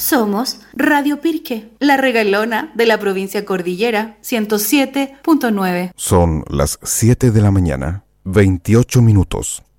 Somos Radio Pirque, la regalona de la provincia Cordillera, 107.9. Son las 7 de la mañana, 28 minutos.